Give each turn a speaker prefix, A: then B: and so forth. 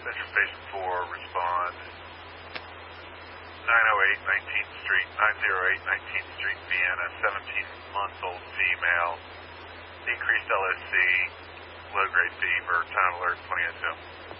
A: Central Station 4, respond. 908 19th Street, 908 19th Street, Vienna, 17-month-old female, decreased LSC, low-grade fever, time alert 20 SM.